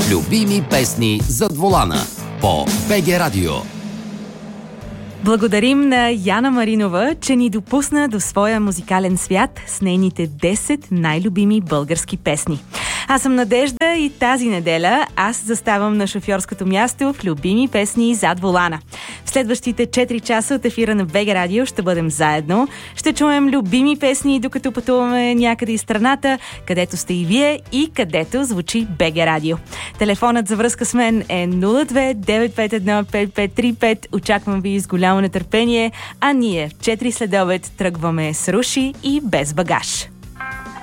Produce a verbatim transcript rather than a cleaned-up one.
Любими песни зад волана по БГ Радио. Благодарим на Яна Маринова, че ни допусна до своя музикален свят с нейните десет най-любими български песни. Аз съм Надежда и тази неделя аз заставам на шофьорското място в любими песни зад волана. В следващите четири часа от ефира на БГ Радио ще бъдем заедно. Ще чуем любими песни, докато пътуваме някъде из страната, където сте и вие и където звучи БГ Радио. Телефонът за връзка с мен е нула две девет пет едно пет пет три пет. Очаквам ви с голямо нетърпение, а ние в четири следобед тръгваме с Руши и без багаж.